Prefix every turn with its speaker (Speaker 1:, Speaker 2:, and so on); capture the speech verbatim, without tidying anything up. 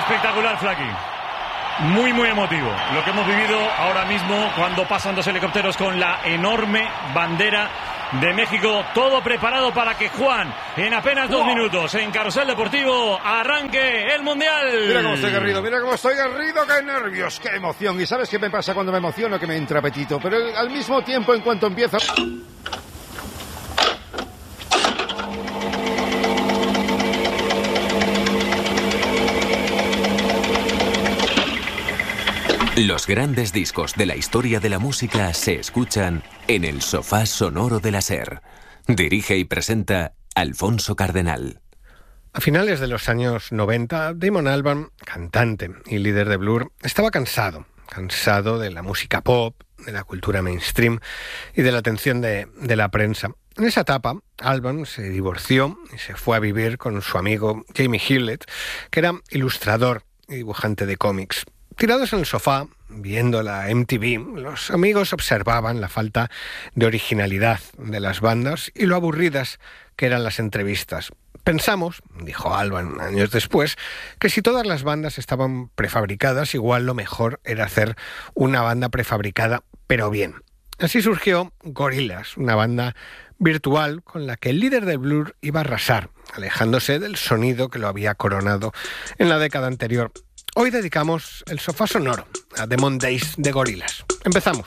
Speaker 1: espectacular, Flaky. Muy, muy emotivo lo que hemos vivido ahora mismo cuando pasan dos helicópteros con la enorme bandera de México. Todo preparado para que Juan, en apenas dos wow. minutos, en Carrusel Deportivo, arranque el Mundial.
Speaker 2: Mira cómo estoy garrido, mira cómo estoy garrido, qué nervios, qué emoción. ¿Y sabes qué me pasa cuando me emociono? Que me entra apetito. Pero al mismo tiempo, en cuanto empieza...
Speaker 3: Los grandes discos de la historia de la música se escuchan en el sofá sonoro de la SER. Dirige y presenta Alfonso Cardenal.
Speaker 4: A finales de los años noventa, Damon Albarn, cantante y líder de Blur, estaba cansado. Cansado de la música pop, de la cultura mainstream y de la atención de, de la prensa. En esa etapa, Albarn se divorció y se fue a vivir con su amigo Jamie Hewlett, que era ilustrador y dibujante de cómics. Tirados en el sofá, viendo la M T V, los amigos observaban la falta de originalidad de las bandas y lo aburridas que eran las entrevistas. Pensamos, dijo Albarn años después, que si todas las bandas estaban prefabricadas, igual lo mejor era hacer una banda prefabricada, pero bien. Así surgió Gorillaz, una banda virtual con la que el líder de Blur iba a arrasar, alejándose del sonido que lo había coronado en la década anterior. Hoy dedicamos el sofá sonoro a The Mondays de Gorillaz. Empezamos.